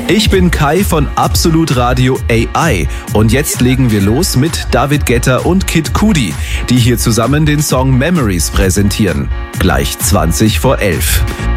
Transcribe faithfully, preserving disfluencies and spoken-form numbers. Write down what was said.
Ich bin Kai von Absolut Radio A I und jetzt legen wir los mit David Guetta und Kid Cudi, die hier zusammen den Song Memories präsentieren. Gleich zwanzig vor elf.